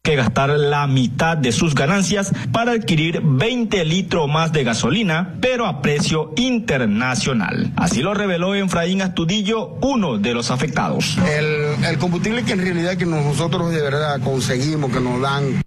que gastar la mitad de sus ganancias para adquirir 20 litros más de gasolina, pero a precio internacional. Así lo reveló Efraín Astudillo, uno de los afectados. El combustible que en realidad que nosotros de verdad conseguimos, que nos dan